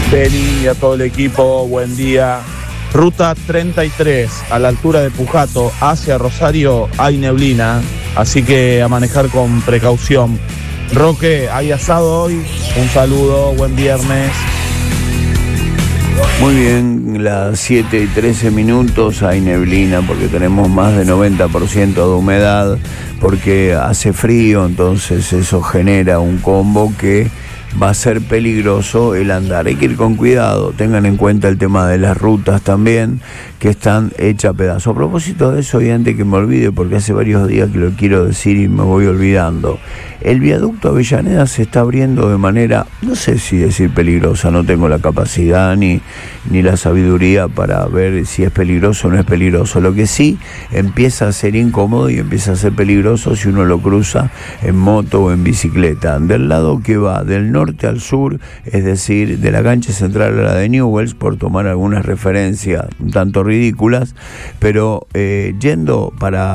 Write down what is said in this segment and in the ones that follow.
Penny y a todo el equipo, buen día. Ruta 33, a la altura de Pujato, hacia Rosario, hay neblina, así que a manejar con precaución. Roque, ¿hay asado hoy? Un saludo, buen viernes. Muy bien, las 7:13, hay neblina porque tenemos más de 90% de humedad, porque hace frío, entonces eso genera un combo que va a ser peligroso el andar. Hay que ir con cuidado, tengan en cuenta el tema de las rutas también, que están hechas a pedazos. A propósito de eso, y antes que me olvide, porque hace varios días que lo quiero decir y me voy olvidando, el viaducto Avellaneda se está abriendo de manera, no sé si decir peligrosa, no tengo la capacidad ni la sabiduría para ver si es peligroso o no es peligroso. Lo que sí empieza a ser incómodo y empieza a ser peligroso si uno lo cruza en moto o en bicicleta. Del lado que va del norte al sur, es decir, de la cancha central a la de Newells, por tomar algunas referencias un tanto ridículas, pero yendo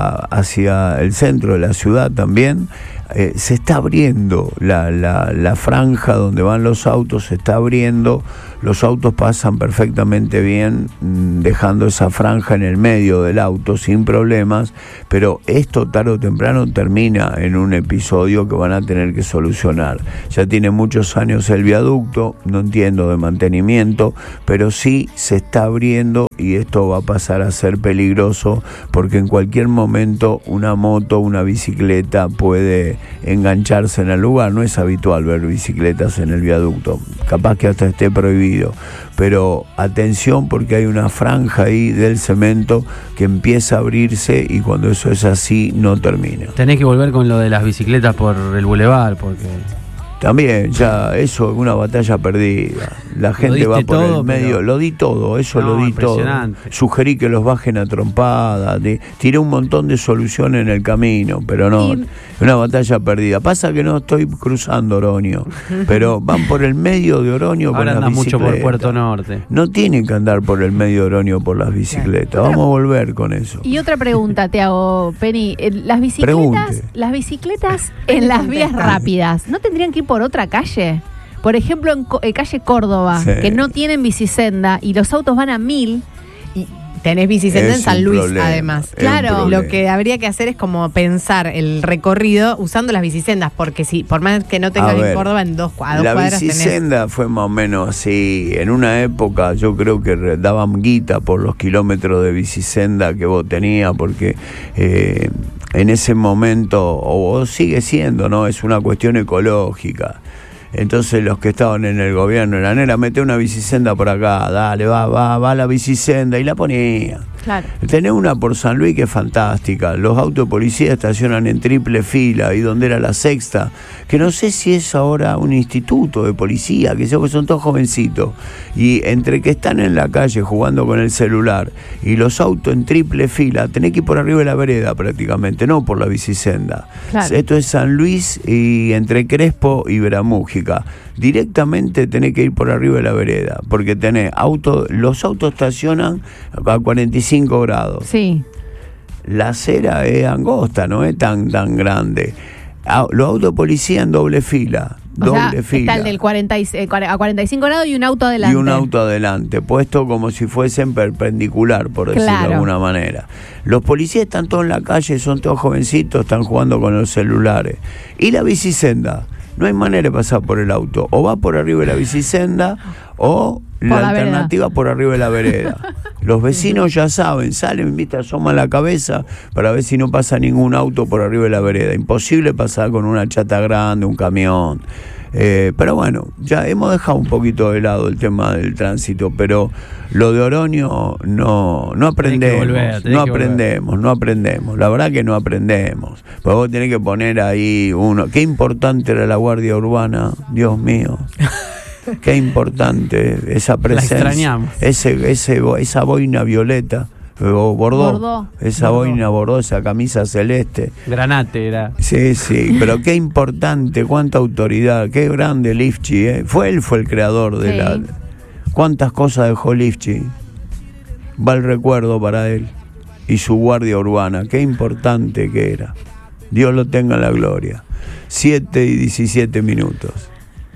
hacia el centro de la ciudad también, se está abriendo la franja donde van los autos, se está abriendo, los autos pasan perfectamente bien, dejando esa franja en el medio del auto sin problemas, pero esto tarde o temprano termina en un episodio que van a tener que solucionar. Ya tiene muchos años el viaducto, no entiendo de mantenimiento, pero sí se está abriendo y esto va a pasar a ser peligroso porque en cualquier momento una moto, una bicicleta puede engancharse en el lugar. No es habitual ver bicicletas en el viaducto, capaz que hasta esté prohibido, pero atención porque hay una franja ahí del cemento que empieza a abrirse y cuando eso es así no termina. Tenés que volver con lo de las bicicletas por el bulevar porque... También, ya, eso es una batalla perdida. La gente va por todo, el medio. Pero... Lo di todo, eso no, lo di todo. Sugerí que los bajen a trompada, tiré un montón de soluciones en el camino, pero no, es una batalla perdida. Pasa que no estoy cruzando Oroño, pero van por el medio de Oroño con las bicicletas. Ahora andan mucho por Puerto Norte. No tienen que andar por el medio de Oroño por las bicicletas. Vamos a volver con eso. Y otra pregunta te hago, Penny. Las bicicletas en las vías rápidas, ¿no tendrían que ir por otra calle? Por ejemplo, en calle Córdoba, sí, que no tienen bicisenda y los autos van a 1000 y tenés bicisenda en San Luis, además. Claro, lo que habría que hacer es como pensar el recorrido usando las bicisendas, porque si por más que no tengas en Córdoba, en dos cuadras la bicisenda fue más o menos así. En una época yo creo que daban guita por los kilómetros de bicisenda que vos tenías, porque en ese momento, o sigue siendo, ¿no? Es una cuestión ecológica. Entonces los que estaban en el gobierno era mete una bicisenda por acá, dale, va la bicisenda, y la ponía. Claro. Tenés una por San Luis que es fantástica. Los autos de policía estacionan en triple fila, y donde era la sexta, que no sé si es ahora un instituto de policía, que son todos jovencitos, y entre que están en la calle jugando con el celular y los autos en triple fila, tenés que ir por arriba de la vereda prácticamente, no por la bicisenda. Claro. Esto es San Luis y entre Crespo y Veramújica. Directamente tenés que ir por arriba de la vereda, porque los autos estacionan a 45 grados. Sí. La acera es angosta, no es tan grande. Los autos de policía en doble fila. Está el del a 45 grados y un auto adelante. Puesto como si fuesen perpendicular, por decirlo de alguna manera. Los policías están todos en la calle, son todos jovencitos, están jugando con los celulares. Y la bicisenda, no hay manera de pasar por el auto. O va por arriba de la bicisenda o la alternativa por arriba de la vereda. Los vecinos ya saben, salen, asoman la cabeza para ver si no pasa ningún auto por arriba de la vereda. Imposible pasar con una chata grande, un camión. Pero bueno, ya hemos dejado un poquito de lado el tema del tránsito, pero lo de Oroño no aprendemos, no aprendemos, la verdad que no aprendemos. Pues vos tenés que poner ahí qué importante era la Guardia Urbana, Dios mío. Qué importante esa presencia. La extrañamos. Esa boina violeta. Bordó. Esa boina bordó, esa camisa celeste. Granate era. Sí, pero qué importante, cuánta autoridad, qué grande Lifchi, Él fue el creador de cuántas cosas dejó Lifchi. Va el recuerdo para él. Y su Guardia Urbana, qué importante que era. Dios lo tenga en la gloria. 7:17.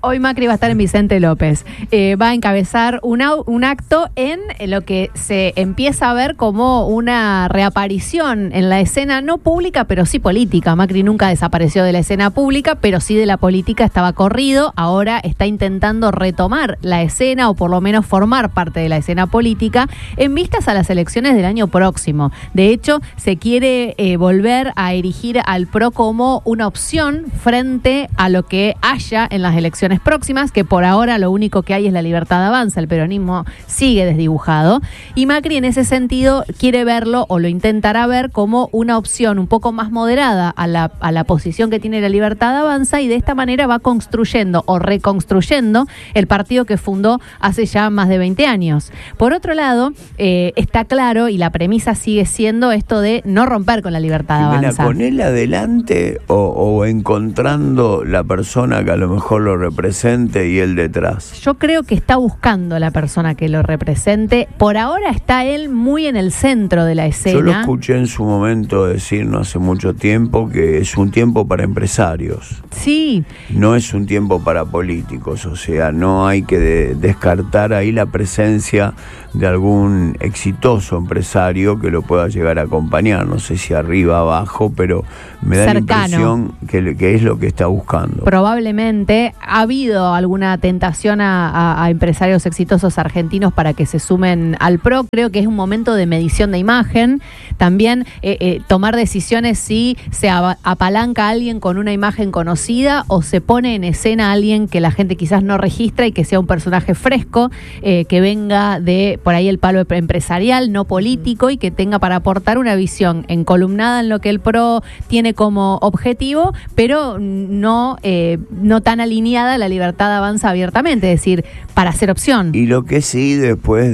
Hoy Macri va a estar en Vicente López. Va a encabezar un acto en lo que se empieza a ver como una reaparición en la escena, no pública, pero sí política. Macri nunca desapareció de la escena pública, pero sí de la política estaba corrido. Ahora está intentando retomar la escena, o por lo menos formar parte de la escena política, en vistas a las elecciones del año próximo. De hecho, se quiere volver a erigir al PRO como una opción frente a lo que haya en las elecciones próximas, que por ahora lo único que hay es La Libertad Avanza. El peronismo sigue desdibujado, y Macri en ese sentido quiere verlo, o lo intentará ver, como una opción un poco más moderada a la posición que tiene La Libertad Avanza, y de esta manera va construyendo o reconstruyendo el partido que fundó hace ya más de 20 años. Por otro lado, está claro, y la premisa sigue siendo esto de no romper con La Libertad Avanza. ¿Con él adelante o encontrando la persona que a lo mejor lo represente y él detrás? Yo creo que está buscando la persona que lo represente. Por ahora está él muy en el centro de la escena. Yo lo escuché en su momento decir, no hace mucho tiempo, que es un tiempo para empresarios. Sí. No es un tiempo para políticos, o sea, no hay que descartar ahí la presencia de algún exitoso empresario que lo pueda llegar a acompañar. No sé si arriba, abajo, pero me da cercano. La impresión que es lo que está buscando. Probablemente ha habido alguna tentación a empresarios exitosos argentinos para que se sumen al PRO. Creo que es un momento de medición de imagen. También tomar decisiones si se apalanca a alguien con una imagen conocida o se pone en escena a alguien que la gente quizás no registra y que sea un personaje fresco, que venga de por ahí el palo empresarial, no político, y que tenga para aportar una visión encolumnada en lo que el PRO tiene como objetivo, pero no tan alineada a La Libertad Avanza abiertamente, es decir, para ser opción. Y lo que sí, después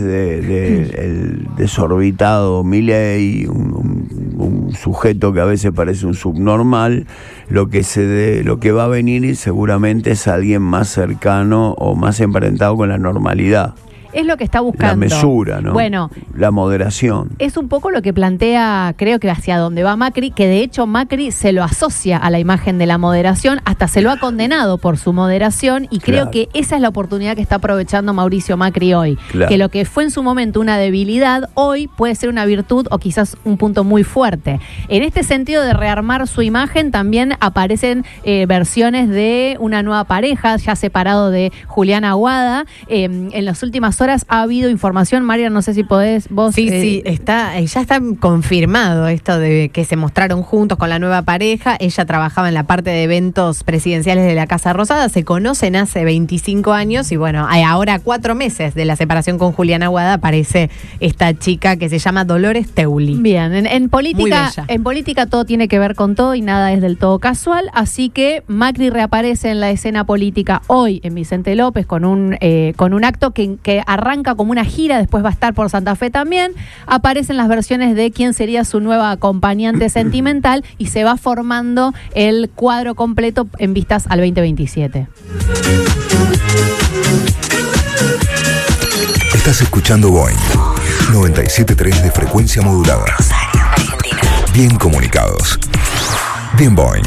el desorbitado Milei, un sujeto que a veces parece un subnormal, lo que va a venir seguramente es alguien más cercano o más emparentado con la normalidad. Es lo que está buscando. La mesura, ¿no? Bueno, la moderación. Es un poco lo que plantea, creo que hacia donde va Macri, que de hecho Macri se lo asocia a la imagen de la moderación, hasta se lo ha condenado por su moderación, y creo que esa es la oportunidad que está aprovechando Mauricio Macri hoy. Claro. Que lo que fue en su momento una debilidad, hoy puede ser una virtud o quizás un punto muy fuerte. En este sentido de rearmar su imagen, también aparecen versiones de una nueva pareja, ya separado de Julián Aguada. En las últimas horas ha habido información, María, no sé si podés vos... Sí, ya está confirmado esto de que se mostraron juntos con la nueva pareja. Ella trabajaba en la parte de eventos presidenciales de la Casa Rosada, se conocen hace 25 años y bueno, ahora 4 meses de la separación con Julián Aguada aparece esta chica que se llama Dolores Teuli. Bien, en política todo tiene que ver con todo y nada es del todo casual, así que Macri reaparece en la escena política hoy en Vicente López con un acto que arranca como una gira, después va a estar por Santa Fe también, aparecen las versiones de quién sería su nueva acompañante sentimental y se va formando el cuadro completo en vistas al 2027. Estás escuchando Boing 97.3 de frecuencia modulada. Rosario, Argentina. Bien comunicados. Bien Boing.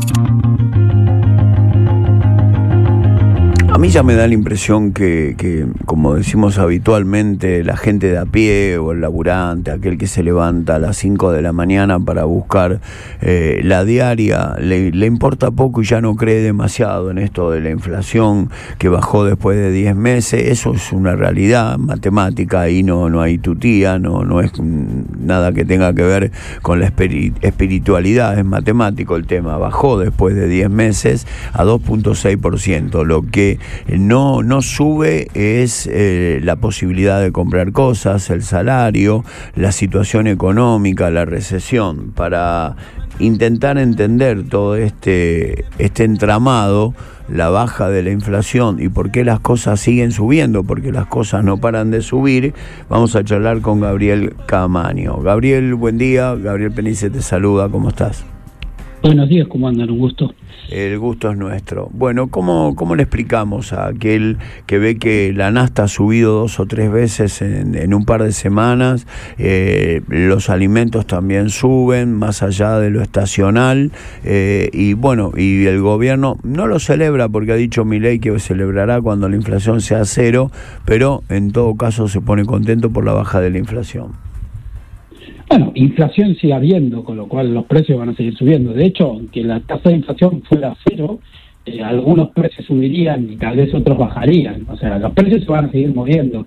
A mí ya me da la impresión que, como decimos habitualmente, la gente de a pie o el laburante, aquel que se levanta a las 5 de la mañana para buscar la diaria, le importa poco y ya no cree demasiado en esto de la inflación que bajó después de 10 meses. Eso es una realidad matemática, ahí no hay tutía, no es nada que tenga que ver con la espiritualidad, es matemático el tema. Bajó después de 10 meses a 2.6%, lo que no sube es la posibilidad de comprar cosas, el salario, la situación económica, la recesión. Para intentar entender todo este entramado, la baja de la inflación y por qué las cosas siguen subiendo, porque las cosas no paran de subir, vamos a charlar con Gabriel Camaño. Gabriel, buen día. Gabriel Penice te saluda, ¿cómo estás? Buenos días, ¿cómo andan? Un gusto. El gusto es nuestro. Bueno, ¿cómo le explicamos a aquel que ve que la nafta ha subido 2 o 3 veces en un par de semanas? Los alimentos también suben, más allá de lo estacional, y bueno, y el gobierno no lo celebra porque ha dicho Milei que celebrará cuando la inflación sea 0, pero en todo caso se pone contento por la baja de la inflación. Bueno, inflación sigue habiendo, con lo cual los precios van a seguir subiendo. De hecho, aunque la tasa de inflación fuera 0, algunos precios subirían y tal vez otros bajarían. O sea, los precios se van a seguir moviendo.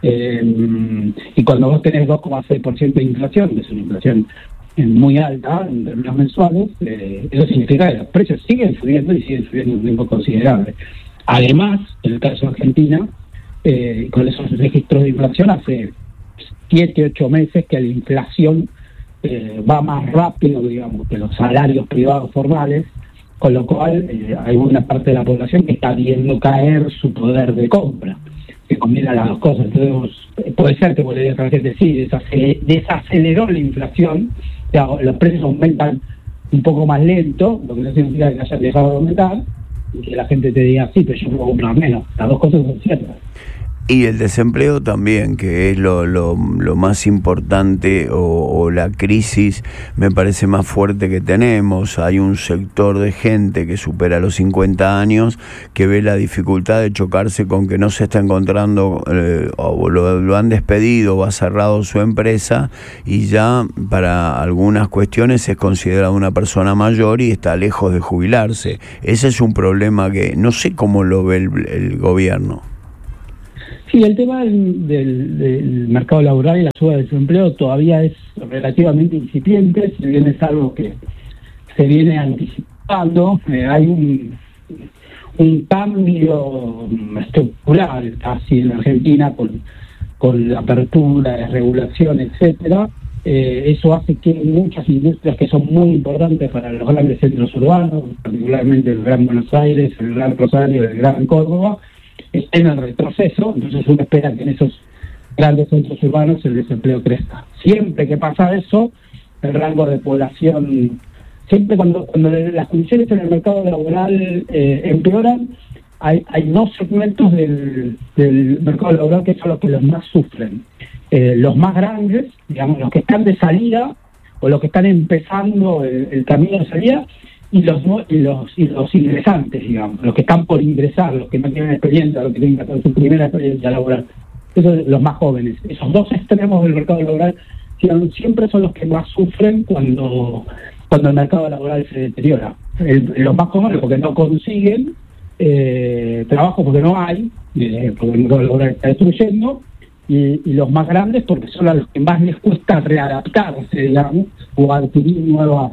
Y cuando vos tenés 2,6% de inflación, que es una inflación muy alta en términos mensuales, eso significa que los precios siguen subiendo y siguen subiendo un tiempo considerable. Además, en el caso de Argentina, con esos registros de inflación hace 7, 8 meses que la inflación va más rápido, digamos, que los salarios privados formales, con lo cual hay una parte de la población que está viendo caer su poder de compra, que combina las dos cosas. Entonces, puede ser que vos le digas a la gente, sí, desaceleró la inflación, o sea, los precios aumentan un poco más lento, lo que no significa que hayan dejado de aumentar, y que la gente te diga, sí, pero yo puedo comprar menos. Las dos cosas son ciertas. Y el desempleo también, que es lo más importante, o la crisis me parece más fuerte que tenemos. Hay un sector de gente que supera los 50 años que ve la dificultad de chocarse con que no se está encontrando, o lo han despedido o ha cerrado su empresa, y ya para algunas cuestiones es considerado una persona mayor y está lejos de jubilarse. Ese es un problema que no sé cómo lo ve el gobierno. Sí, el tema del mercado laboral y la suba del desempleo todavía es relativamente incipiente, si bien es algo que se viene anticipando. Hay un cambio estructural casi en Argentina con la apertura, desregulación, etcétera. Eso hace que muchas industrias que son muy importantes para los grandes centros urbanos, particularmente el Gran Buenos Aires, el Gran Rosario, el Gran Córdoba, estén en retroceso. Entonces uno espera que en esos grandes centros urbanos el desempleo crezca. Siempre que pasa eso, el rango de población, siempre cuando las condiciones en el mercado laboral empeoran, hay dos segmentos del mercado laboral que son los que los más sufren. Los más grandes, digamos, los que están de salida o los que están empezando el camino de salida, y los ingresantes, digamos, los que están por ingresar, los que no tienen experiencia, los que tienen que hacer su primera experiencia laboral. Esos son los más jóvenes. Esos dos extremos del mercado laboral siempre son los que más sufren cuando el mercado laboral se deteriora. Los más jóvenes porque no consiguen trabajo porque no hay, porque el mercado laboral está destruyendo, y los más grandes porque son a los que más les cuesta readaptarse, digamos, o adquirir nuevas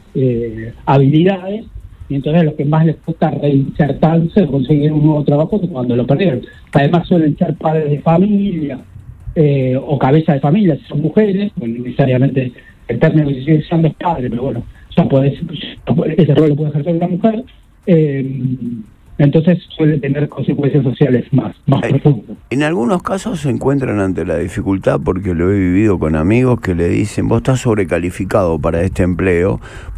habilidades, y entonces a los que más les cuesta reinsertarse o conseguir un nuevo trabajo cuando lo perdieron. Además suelen ser padres de familia o cabeza de familia, si son mujeres, bueno, necesariamente el término que se sigue usando es padre, pero bueno, ese rol lo puede ejercer una mujer, entonces suele tener consecuencias sociales más profundas. En algunos casos se encuentran ante la dificultad, porque lo he vivido con amigos que le dicen, vos estás sobrecalificado para este empleo,